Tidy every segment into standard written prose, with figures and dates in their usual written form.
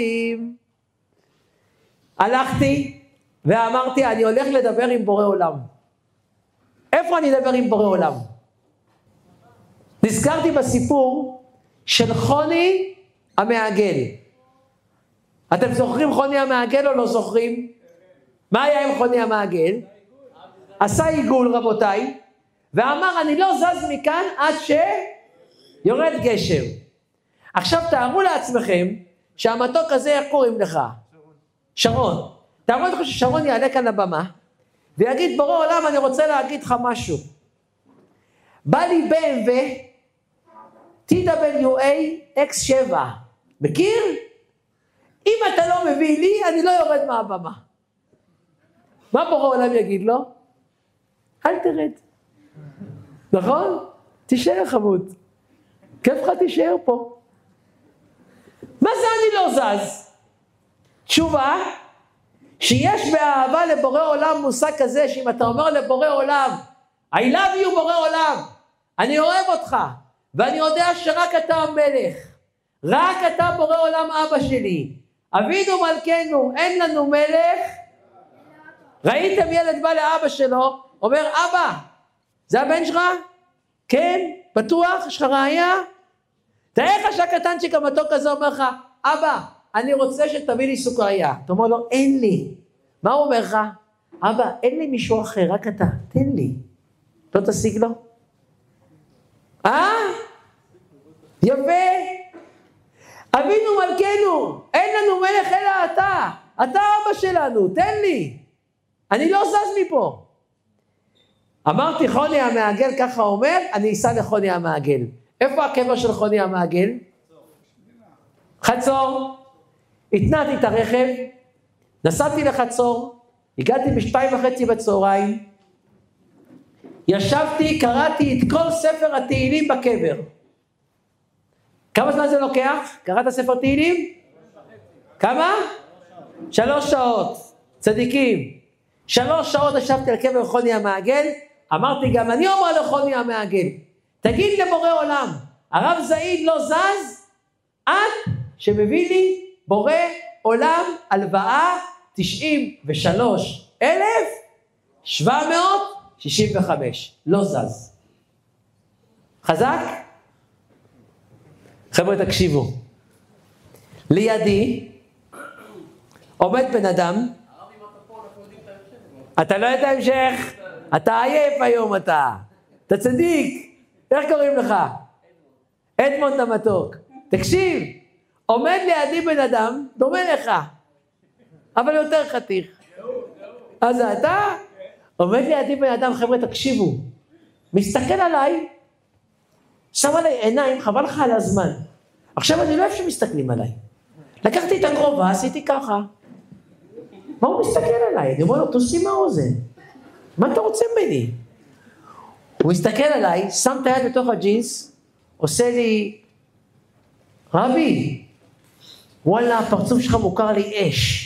הלכתי ואמרתי, אני הולך לדבר עם בורא עולם. איפה אני אדבר עם בורא עולם? נזכרתי בסיפור של חוני המעגל. אתם זוכרים חוני המעגל או לא זוכרים? מה היה עם חוני המעגל? עשה עיגול, רבותיי, ואמר, אני לא זז מכאן עד שיורד גשם. עכשיו תארו לעצמכם שהמתוק הזה, איך קוראים לך? שרון. תארו לכם ששרון יעלה כאן לבמה ויגיד, בורא עולם, אני רוצה להגיד לך משהו. בא לי BMW TWA X7. מכיר? אם אתה לא מביא לי, אני לא יורד מהבמה. מה בורא עולם יגיד לו? אל תרד. נכון? תישאר חמוד. כיף לך תישאר פה. מה זה אני לא זז? תשובה, שיש באהבה לבורא עולם מושג כזה, שאם אתה אומר לבורא עולם, I love you בורא עולם, אני אוהב אותך, ואני יודע שרק אתה המלך, רק אתה בורא עולם אבא שלי, אבינו מלכנו, אין לנו מלך. ראיתם ילד בא לאבא שלו, אומר, אבא, זה הבן שלך? כן, בטוח, יש לך ראייה? תראה לך שהקטנצ'יק המתוק הזה אומר לך, אבא, אני רוצה שתביא לי סוכריה. אתה אומר לו, אין לי. מה הוא אומר לך? אבא, אין לי מישהו אחר, רק אתה, תן לי. לא תשיג לו? יפה. אבינו מלכנו, אין לנו מלך אלא אתה. אתה אבא שלנו, תן לי. אני לא זז מפה. אמרתי, חוני המעגל ככה אומר, אני אסע לחוני המעגל. איפה הקבר של חוני המעגל? חצור. התנעתי את הרכב, נסעתי לחצור, הגעתי ב2:30 בצהריים, ישבתי, קראתי את כל ספר התהילים בקבר. כמה זמן זה לוקח? קראת ספר תהילים? כמה? 3 שעות. צדיקים. 3 שעות ישבתי על קבר חוני המעגל, אמרתי גם אני אומר לחוני המעגל, תגיד לבורא עולם, הרב זעיד לא זז עד שמביא לי בורא עולם הלוואה 93,765. לא זז. חזק? חבר'ה תקשיבו. לידי עומד בן אדם. אתה לא יודע המשך? אתה עייף היום אתה צדיק. איך קוראים לך? אדמונד המתוק. תקשיב. עומד לידי בן אדם, דומה לך, אבל יותר חתיך. אז אתה עומד לידי בן אדם, חבר'ה תקשיבו, מסתכל עליי, שם עליי עיניים, חבל לך על הזמן. עכשיו אני לא אוהב שמסתכלים עליי. לקחתי את הכובע, עשיתי ככה. מה הוא מסתכל עליי? אני אומר לו, תושים מהאוזן. מה אתה רוצה ממני? הוא מסתכל עליי, שם את היד בתוך הג'ינס, עושה לי, רבי, וואלה, הפרצוף שלך מוכר לי אש.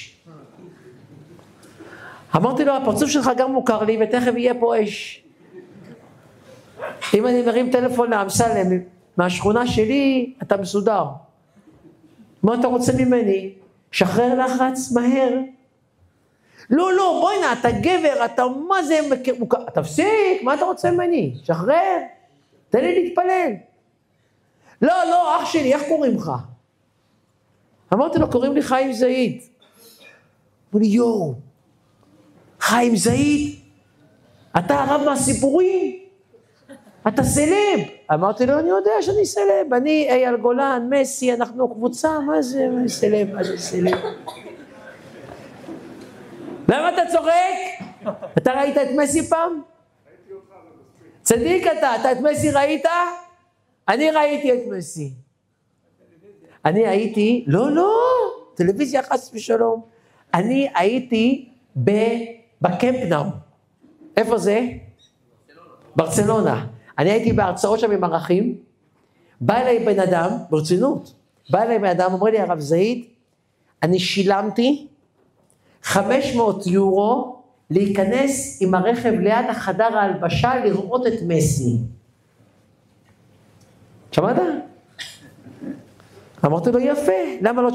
אמרתי לו, הפרצוף שלך גם מוכר לי, ותכף יהיה פה אש. אם אני מרים טלפון לאמסלם, מהשכונה שלי, אתה מסודר. מה אתה רוצה ממני? שחרר לחץ מהר. לא, בואי נה, אתה גבר, אתה מה זה מוכר? תפסיק, מה אתה רוצה ממני? שחרר, תן לי להתפלל. לא, אח שלי, איך קוראים לך? אמרתי לו, קוראים לי חיים זעיד. אמרו לי, יואו, חיים זעיד? אתה הרב מהסיפורים? אתה סלב? אמרתי לו, אני יודע שאני סלב. אני, אייל גולן, מסי, אנחנו קבוצה, מה זה סלב? מה זה סלב? למה אתה צוחק? אתה ראית את מסי פעם? צדיק אתה את מסי ראית? אני ראיתי את מסי. אני הייתי, לא, טלוויזיה חס ושלום. אני הייתי בקמפ נאו. איפה זה? ברצלונה. אני הייתי בהרצאות שם עם ערכים. בא אליי בן אדם, ברצינות, בא אליי בן אדם, אומר לי, הרב זעיד, אני שילמתי 500 יורו להיכנס עם הרכב ליד החדר ההלבשה לראות את מסי. שמעת? אמרתי לו, יפה, למה לא